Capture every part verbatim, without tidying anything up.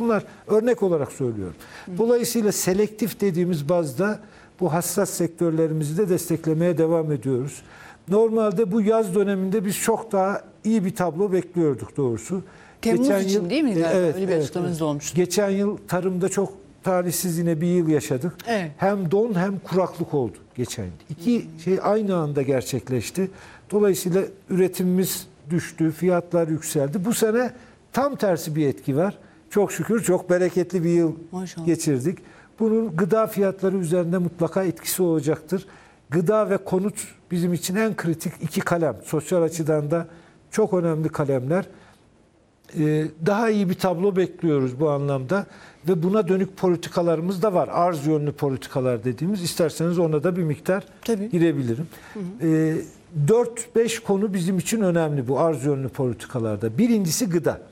Bunlar örnek olarak söylüyorum. Dolayısıyla selektif dediğimiz bazda bu hassas sektörlerimizi de desteklemeye devam ediyoruz. Normalde bu yaz döneminde biz çok daha iyi bir tablo bekliyorduk doğrusu. Temmuz Geçen için yıl, değil mi? Galiba? Evet, Öyle bir evet, açıklamanız evet. da olmuştu. Geçen yıl tarımda çok talihsiz yine bir yıl yaşadık. Evet. Hem don hem kuraklık oldu geçen yıl. İki şey aynı anda gerçekleşti. Dolayısıyla üretimimiz düştü, fiyatlar yükseldi. Bu sene tam tersi bir etki var. Çok şükür çok bereketli bir yıl Maşallah. geçirdik. Bunun gıda fiyatları üzerinde mutlaka etkisi olacaktır. Gıda ve konut bizim için en kritik iki kalem. Sosyal açıdan da çok önemli kalemler. Ee, daha iyi bir tablo bekliyoruz bu anlamda ve buna dönük politikalarımız da var. Arz yönlü politikalar dediğimiz. İsterseniz ona da bir miktar Tabii. girebilirim. Ee, dört beş konu bizim için önemli bu arz yönlü politikalarda. Birincisi gıda.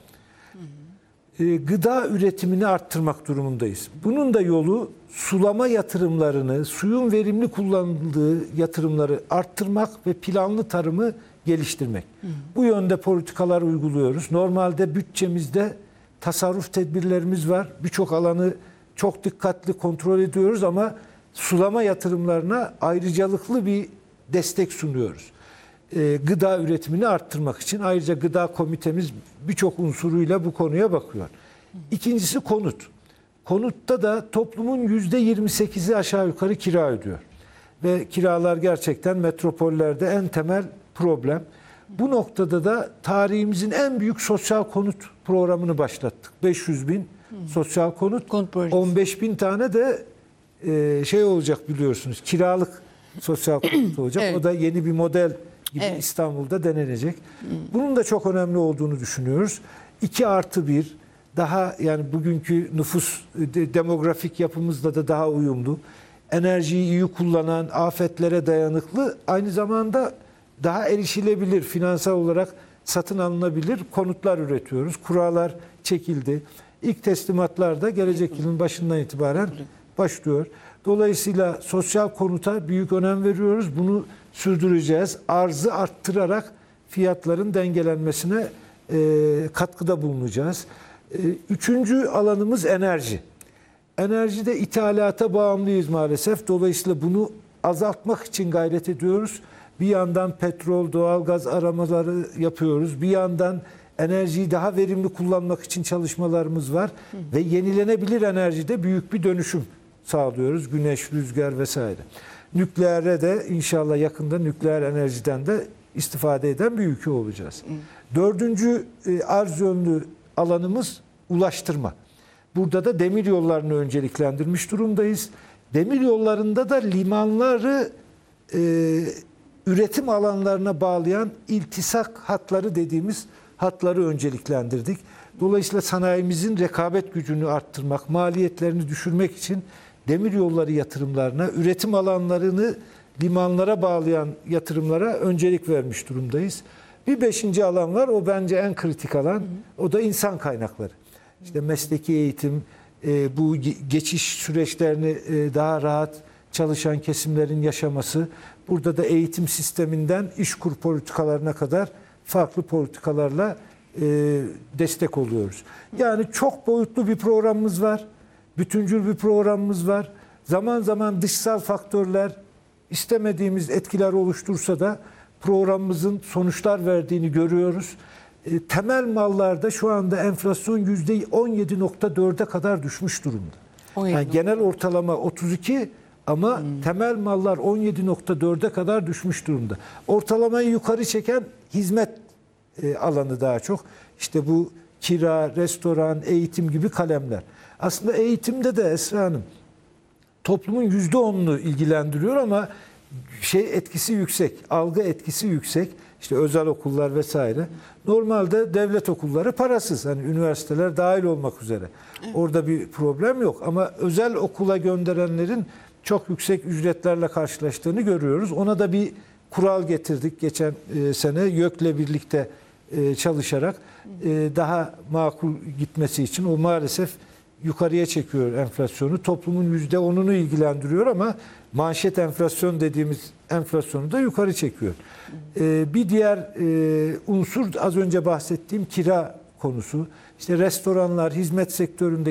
Ee, gıda üretimini arttırmak durumundayız. Bunun da yolu sulama yatırımlarını, suyun verimli kullanıldığı yatırımları arttırmak ve planlı tarımı geliştirmek. Hı hı. Bu yönde politikalar uyguluyoruz. Normalde bütçemizde tasarruf tedbirlerimiz var. Birçok alanı çok dikkatli kontrol ediyoruz ama sulama yatırımlarına ayrıcalıklı bir destek sunuyoruz. Ee, gıda üretimini arttırmak için. Ayrıca gıda komitemiz birçok unsuruyla bu konuya bakıyor. İkincisi konut. Konutta da toplumun yüzde yirmi sekizi aşağı yukarı kira ödüyor. Ve kiralar gerçekten metropollerde en temel problem. Bu noktada da tarihimizin en büyük sosyal konut programını başlattık. beş yüz bin sosyal konut, Konut projesi. on beş bin tane de e, şey olacak biliyorsunuz, kiralık sosyal konut olacak. Evet. O da yeni bir model gibi Evet. İstanbul'da denenecek. Bunun da çok önemli olduğunu düşünüyoruz. iki artı bir, daha yani bugünkü nüfus de, demografik yapımızla da daha uyumlu. Enerjiyi iyi kullanan, afetlere dayanıklı, aynı zamanda daha erişilebilir, finansal olarak satın alınabilir konutlar üretiyoruz. Kurallar çekildi. İlk teslimatlar da gelecek yılın başından itibaren başlıyor. Dolayısıyla sosyal konuta büyük önem veriyoruz. Bunu sürdüreceğiz. Arzı arttırarak fiyatların dengelenmesine e, katkıda bulunacağız. E, üçüncü alanımız enerji. Enerjide ithalata bağımlıyız maalesef. Dolayısıyla bunu azaltmak için gayret ediyoruz. Bir yandan petrol, doğalgaz aramaları yapıyoruz. Bir yandan enerjiyi daha verimli kullanmak için çalışmalarımız var. Hı. Ve yenilenebilir enerjide büyük bir dönüşüm sağlıyoruz. Güneş, rüzgar vesaire. Nükleere de inşallah yakında nükleer enerjiden de istifade eden bir ülke olacağız. Hı. Dördüncü e, arz yönlü alanımız ulaştırma. Burada da demir yollarını önceliklendirmiş durumdayız. Demir yollarında da limanları e, üretim alanlarına bağlayan iltisak hatları dediğimiz hatları önceliklendirdik. Dolayısıyla sanayimizin rekabet gücünü arttırmak, maliyetlerini düşürmek için demir yolları yatırımlarına, üretim alanlarını limanlara bağlayan yatırımlara öncelik vermiş durumdayız. Bir beşinci alan var, o bence en kritik alan, o da insan kaynakları. İşte mesleki eğitim, bu geçiş süreçlerini daha rahat çalışan kesimlerin yaşaması, burada da eğitim sisteminden işkur politikalarına kadar farklı politikalarla destek oluyoruz. Yani çok boyutlu bir programımız var, bütüncül bir programımız var. Zaman zaman dışsal faktörler istemediğimiz etkiler oluştursa da programımızın sonuçlar verdiğini görüyoruz. E, temel mallarda şu anda enflasyon yüzde on yedi nokta dörde kadar düşmüş durumda. Yani genel ortalama otuz iki ama hmm. temel mallar on yedi nokta dörde kadar düşmüş durumda. Ortalamayı yukarı çeken hizmet e, alanı daha çok. İşte bu kira, restoran, eğitim gibi kalemler. Aslında eğitimde de Esra Hanım toplumun yüzde onunu ilgilendiriyor ama şey etkisi yüksek, algı etkisi yüksek. İşte özel okullar vesaire. Normalde devlet okulları parasız. Hani üniversiteler dahil olmak üzere. Evet. Orada bir problem yok. Ama özel okula gönderenlerin çok yüksek ücretlerle karşılaştığını görüyoruz. Ona da bir kural getirdik geçen e, sene YÖK'le birlikte e, çalışarak e, daha makul gitmesi için. O maalesef yukarıya çekiyor enflasyonu. Toplumun yüzde onunu ilgilendiriyor ama manşet enflasyon dediğimiz enflasyonu da yukarı çekiyor. Ee, bir diğer e, unsur az önce bahsettiğim kira konusu. İşte restoranlar, hizmet sektöründe